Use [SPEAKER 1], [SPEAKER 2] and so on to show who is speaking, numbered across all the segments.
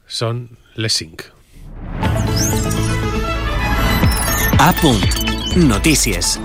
[SPEAKER 1] Són les 5.
[SPEAKER 2] A punt. Notícies.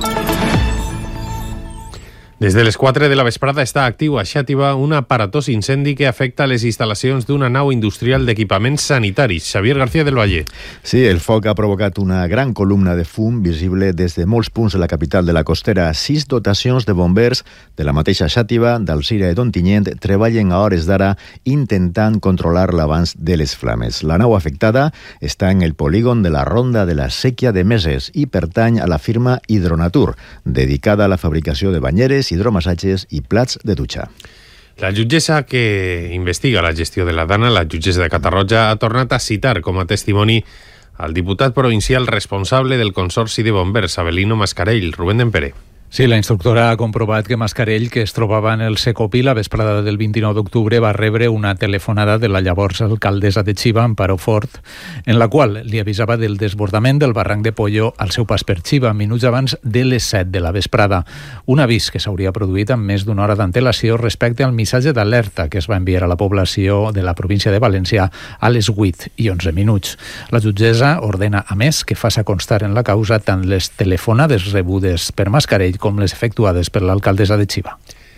[SPEAKER 1] Des de les 4 de la vesprada està actiu a Xàtiva un aparatós incendi que afecta les instal·lacions d'una nau industrial d'equipaments sanitaris. Xavier García del Valle.
[SPEAKER 3] Sí, el foc ha provocat una gran columna de fum visible des de molts punts de la capital de la Costera. 6 dotacions de bombers de la mateixa Xàtiva, d'Alzira i d'Ontinyent, treballen a hores d'ara intentant controlar l'abans de les flames. La nau afectada està en el polígon de la Ronda de la Sèquia de Meses i pertany a la firma Hidronatur, dedicada a la fabricació de banyeres, hidromassatges i plats de dutxa.
[SPEAKER 1] La jutgessa que investiga la gestió de la Dana, la jutgessa de Catarroja, ha tornat a citar com a testimoni al diputat provincial responsable del Consorci de Bombers, Avelino Mascarell. Rubén Dempere.
[SPEAKER 4] Sí, la instructora ha comprovat que Mascarell, que es trobava en el Secopí la vesprada del 29 d'octubre, va rebre una telefonada de la llavors alcaldessa de Xiva, Amparo Fort, en la qual li avisava del desbordament del barranc de Pollo al seu pas per Xiva, minuts abans de les 7 de la vesprada. Un avís que s'hauria produït amb més d'una hora d'antelació respecte al missatge d'alerta que es va enviar a la població de la província de València a les 8 i 11 minuts. La jutgessa ordena, a més, que faça constar en la causa tant les telefonades rebudes per Mascarell com les efectuades per l'alcaldessa de Xiva.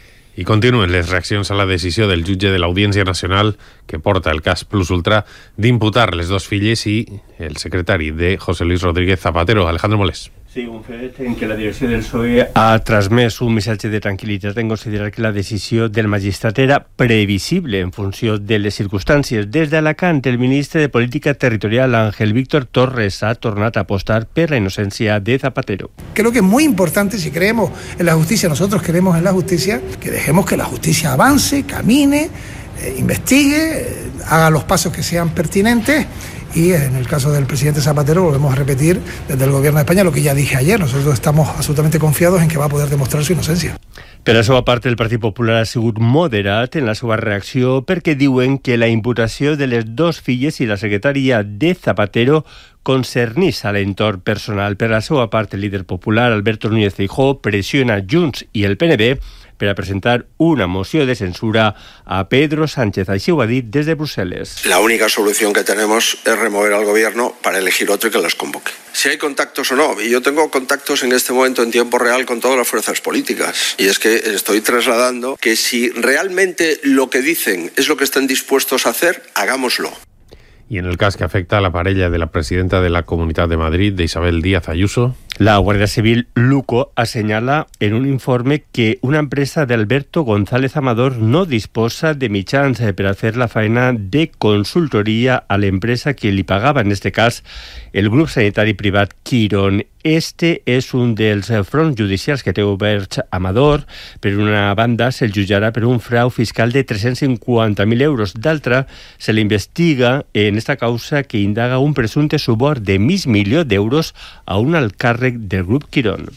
[SPEAKER 1] I continuen les reaccions a la decisió del jutge de l'Audiència Nacional que porta el cas Plus Ultra d'imputar les dos filles i el secretari de José Luis Rodríguez Zapatero, Alejandro Molés.
[SPEAKER 5] Sí, un fet en què la direcció del PSOE ha transmès un missatge de tranquil·litat en considerar que la decisió del magistrat era previsible en funció de les circumstàncies. Des d'Alacant, el ministre de Política Territorial, Ángel Víctor Torres, ha tornat a apostar per la inocència de Zapatero.
[SPEAKER 6] Creo que es muy importante, si creemos en la justicia, nosotros creemos en la justicia, que dejemos que la justicia avance, camine, investigue, haga los pasos que sean pertinentes. Y en el caso del presidente Zapatero volvemos a repetir desde el gobierno de España lo que ya dije ayer. Nosotros estamos absolutamente confiados en que va a poder demostrar su inocencia.
[SPEAKER 5] Per la seva part, el Partit Popular ha sigut moderat en la seva reacció perquè diuen que la imputació de les dos filles i la secretaria de Zapatero concernís a l'entorn personal. Per la seva part, el líder popular, Alberto Núñez Feijóo, pressiona Junts i el PNB per a presentar una moció de censura a Pedro Sánchez. Així ho ha dit des de Bruselas.
[SPEAKER 7] La única solución que tenemos es remover al gobierno para elegir otro y que las convoque. Si hay contactos o no, y yo tengo contactos en este momento en tiempo real con todas las fuerzas políticas, y es que estoy trasladando que si realmente lo que dicen es lo que están dispuestos a hacer, hagámoslo.
[SPEAKER 1] I en el cas que afecta a la parella de la presidenta de la Comunitat de Madrid, de Isabel Díaz Ayuso,
[SPEAKER 5] la Guardia Civil Luco assenyala en un informe que una empresa d'Alberto González Amador no disposa de mitjans per a fer la feina de consultoria a l'empresa que li pagava, en este cas, el grup sanitari privat Quirón. Este és un dels fronts judicials que té oberts Amador. Per una banda, se'l jutjarà per un frau fiscal de 350.000 euros. D'altra, se l'investiga en esta causa que indaga un presumpte suborn de $500.000 d'euros a un alt càrrec del grup Quirón.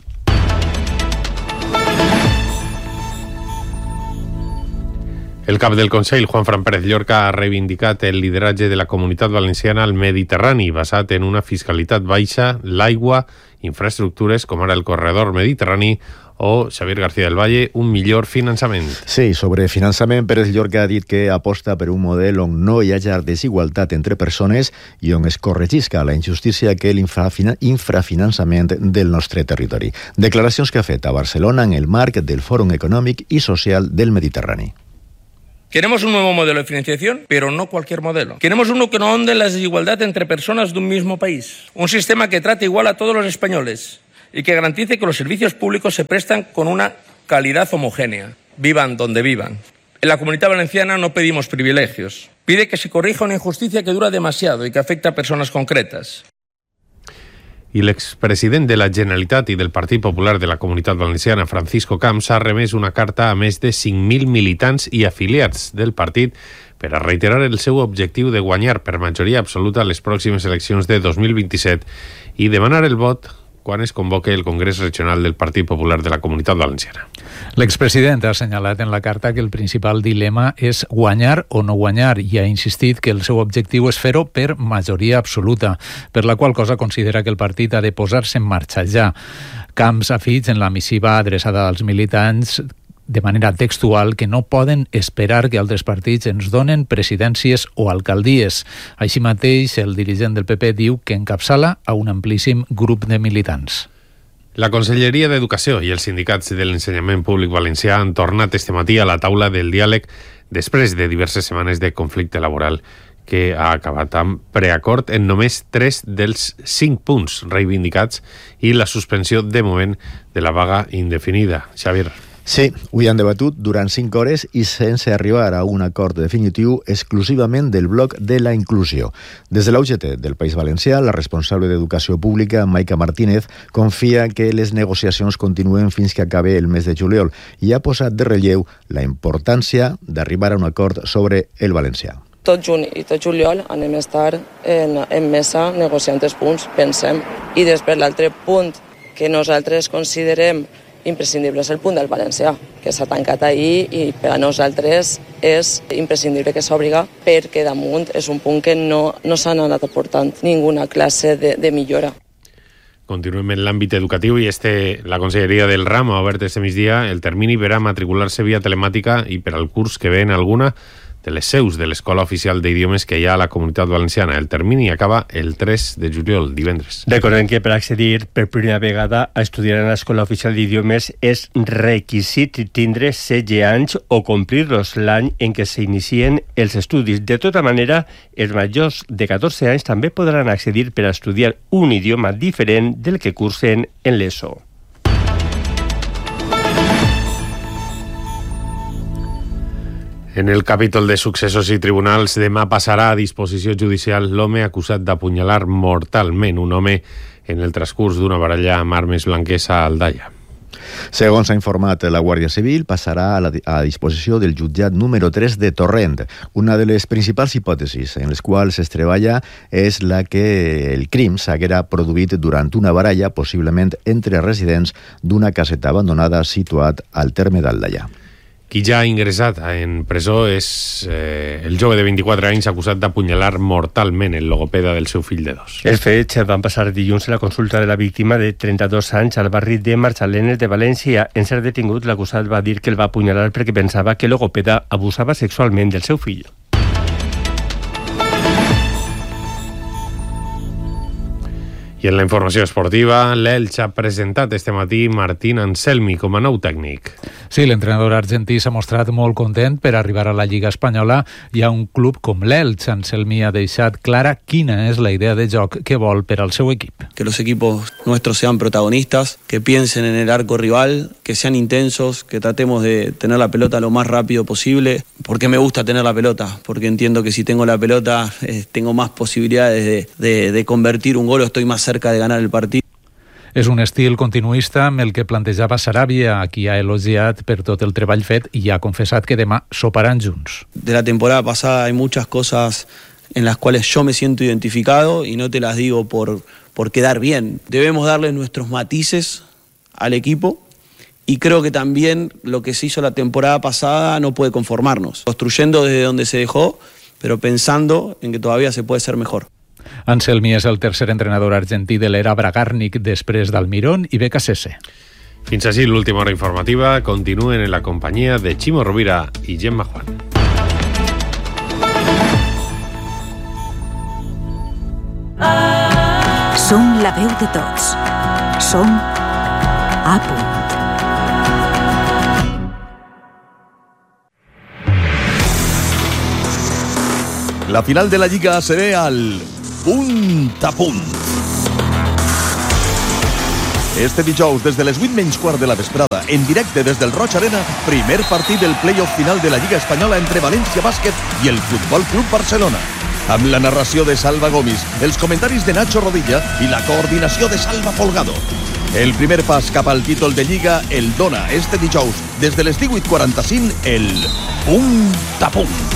[SPEAKER 1] El cap del Consell, Juanfran Pérez Llorca, ha reivindicat el lideratge de la Comunitat Valenciana al Mediterrani, basat en una fiscalitat baixa, l'aigua, infraestructures com ara el corredor mediterrani o, Xavier García del Valle, un millor finançament.
[SPEAKER 3] Sí, sobre finançament, Pérez Llorca ha dit que aposta per un model on no hi hagi desigualtat entre persones i on es corregisca la injustícia que l'infrafinançament del nostre territori. Declaracions que ha fet a Barcelona en el marc del Fòrum Econòmic i Social del Mediterrani.
[SPEAKER 8] Queremos un nuevo modelo de financiación, pero no cualquier modelo. Queremos uno que no ahonde en la desigualdad entre personas de un mismo país. Un sistema que trate igual a todos los españoles y que garantice que los servicios públicos se prestan con una calidad homogénea. Vivan donde vivan. En la Comunitat Valenciana no pedimos privilegios. Pide que se corrija una injusticia que dura demasiado y que afecta a personas concretas.
[SPEAKER 1] I l'expresident de la Generalitat i del Partit Popular de la Comunitat Valenciana, Francisco Camps, ha remès una carta a més de 5.000 militants i afiliats del partit per a reiterar el seu objectiu de guanyar per majoria absoluta les pròximes eleccions de 2027 i demanar el vot quan es convoque el Congrés Regional del Partit Popular de la Comunitat Valenciana.
[SPEAKER 4] L'expresident ha assenyalat en la carta que el principal dilema és guanyar o no guanyar i ha insistit que el seu objectiu és fer-ho per majoria absoluta, per la qual cosa considera que el partit ha de posar-se en marxa ja. Camps ha fet en la missiva adreçada als militants de manera textual que no poden esperar que altres partits ens donen presidències o alcaldies. Així mateix, el dirigent del PP diu que encapçala a un amplíssim grup de militants.
[SPEAKER 1] La Conselleria d'Educació i els sindicats de l'ensenyament públic valencià han tornat este matí a la taula del diàleg després de diverses setmanes de conflicte laboral que ha acabat amb preacord en només 3 dels 5 punts reivindicats i la suspensió de moment de la vaga indefinida. Xavier.
[SPEAKER 3] Sí, avui han debatut durant 5 hores i sense arribar a un acord definitiu exclusivament del bloc de la inclusió. Des de la UGT del País Valencià, la responsable d'Educació Pública, Maica Martínez, confia que les negociacions continuen fins que acabe el mes de juliol i ha posat de relleu la importància d'arribar a un acord sobre el valencià.
[SPEAKER 9] Tot juny i tot juliol anem a estar en mesa negociant els punts, pensem. I després l'altre punt que nosaltres considerem imprescindible és el punt del valencià, que s'ha tancat ahir i per a nosaltres és imprescindible que s'obriga perquè damunt és un punt que no s'han anat aportant ninguna classe de millora.
[SPEAKER 1] Continuem en l'àmbit educatiu i la Conselleria del RAM ha obert este migdia el termini per a matricular-se via telemàtica i per al curs que ve en alguna de les seus de l'Escola Oficial d'Idiomes que hi ha a la Comunitat Valenciana. El termini acaba el 3 de juliol, divendres.
[SPEAKER 5] Recordem que per accedir per primera vegada a estudiar en l'Escola Oficial d'Idiomes és requisit tindre 16 anys o complir-los l'any en què s'inicien els estudis. De tota manera, els majors de 14 anys també podran accedir per a estudiar un idioma diferent del que cursen en l'ESO.
[SPEAKER 1] En el capítol de successos i tribunals, demà passarà a disposició judicial l'home acusat d'apunyalar mortalment un home en el transcurs d'una baralla amb armes blanques a Aldaia.
[SPEAKER 3] Segons ha informat la Guàrdia Civil, passarà a disposició del jutjat número 3 de Torrent. Una de les principals hipòtesis en les quals es treballa és la que el crim s'haguera produït durant una baralla, possiblement entre residents d'una caseta abandonada situat al terme d'Aldaia.
[SPEAKER 1] Qui ja ha ingressat en presó és el jove de 24 anys acusat d'apunyalar mortalment el logopeda del seu fill de 2.
[SPEAKER 5] Els fets van passar dilluns a la consulta de la víctima de 32 anys al barri de Marxalenes de València. En ser detingut, l'acusat va dir que el va apunyalar perquè pensava que el logopeda abusava sexualment del seu fill.
[SPEAKER 1] I en la informació esportiva, l'Elx ha presentat este matí Martín Anselmi com a nou tècnic.
[SPEAKER 4] Sí, l'entrenador argentí s'ha mostrat molt content per arribar a la Lliga Espanyola i a un club com l'Elx. Anselmi ha deixat clara quina és la idea de joc que vol per al seu equip.
[SPEAKER 10] Que los equipos nuestros sean protagonistas, que piensen en el arco rival, que sean intensos, que tratemos de tener la pelota lo más rápido posible. ¿Por qué me gusta tener la pelota? Porque entiendo que si tengo la pelota tengo más posibilidades de convertir un gol o estoy más cerca de ganar el partido.
[SPEAKER 4] És un estil continuista amb el que plantejava Sarabia, a qui ha elogiat per tot el treball fet i ha confessat que demà soparan junts.
[SPEAKER 10] De la temporada pasada hay muchas cosas en las cuales yo me siento identificado y no te las digo por quedar bien. Debemos darle nuestros matices al equipo y creo que también lo que se hizo la temporada pasada no puede conformarnos. Construyendo desde donde se dejó, pero pensando en que todavía se puede ser mejor.
[SPEAKER 4] Anselmi és el tercer entrenador argentí de l'era Bragarnik després d'Almirón i BKSS.
[SPEAKER 1] Fins així l'última hora informativa. Continuen en la companyia de Ximo Rovira i Gemma Juan.
[SPEAKER 11] Som la veu de tots. Som A Punt.
[SPEAKER 12] La final de la Lliga se ve al punt a punt. Este dijous, des de les 8:15 de la vesprada, en directe des del Roig Arena, primer partit del play-off final de la Lliga Espanyola entre València Bàsquet i el Futbol Club Barcelona. Amb la narració de Salva Gomis, els comentaris de Nacho Rodilla i la coordinació de Salva Folgado. El primer pas cap al títol de Lliga el dona este dijous, des de les 18:45, el punt a punt.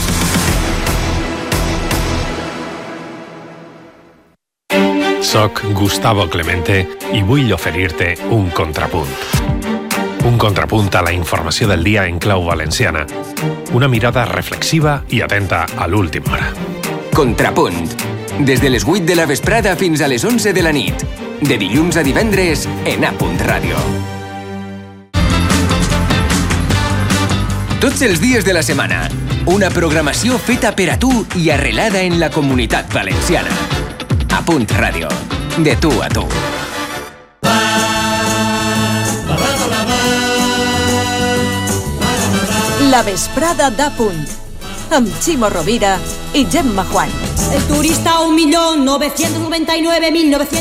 [SPEAKER 1] Soc Gustavo Clemente i vull oferir-te un contrapunt. Un contrapunt a la informació del dia en clau valenciana. Una mirada reflexiva i atenta a l'última hora.
[SPEAKER 13] Contrapunt. Des de les 8 de la vesprada fins a les 11 de la nit. De dilluns a divendres en A Punt Ràdio. tots els dies de la setmana. Una programació feta per a tu i arrelada en la Comunitat Valenciana. A Punt Ràdio. De tu a tu.
[SPEAKER 11] La vesprada d'A Punt, amb Ximo Rovira i Gemma Juan.
[SPEAKER 14] El turista 1.999.900